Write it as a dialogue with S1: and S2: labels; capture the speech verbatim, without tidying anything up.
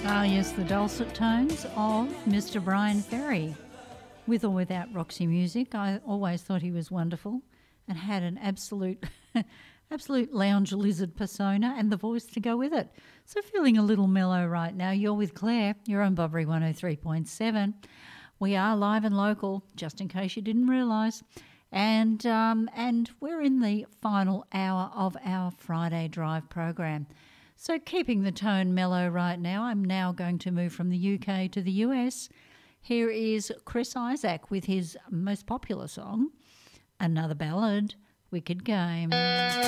S1: Ah, yes, the dulcet tones of Mister Brian Ferry. With or without Roxy Music, I always thought he was wonderful and had an absolute, absolute lounge lizard persona and the voice to go with it. So feeling a little mellow right now. You're with Claire. You're on Bobbery one oh three point seven. We are live and local, just in case you didn't realise. And um, and we're in the final hour of our Friday Drive program. So keeping the tone mellow right now, I'm now going to move from the U K to the U S. Here is Chris Isaak with his most popular song, another ballad, Wicked Game.